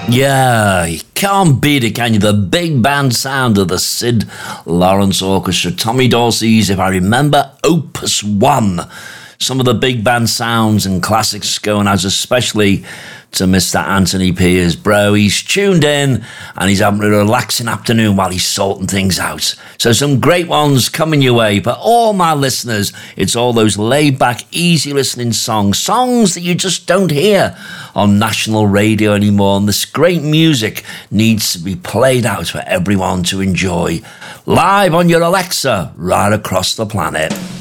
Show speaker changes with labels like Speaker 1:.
Speaker 1: Yeah, you can't beat it, can you? The big band sound of the Sid Lawrence Orchestra. Tommy Dorsey's, if I remember, Opus 1. Some of the big band sounds and classics going out, especially to Mr. Anthony Piers, bro. He's tuned in and he's having a relaxing afternoon while he's sorting things out. So some great ones coming your way. But all my listeners, it's all those laid-back, easy listening songs that you just don't hear on national radio anymore. And this great music needs to be played out for everyone to enjoy live on your Alexa right across the planet.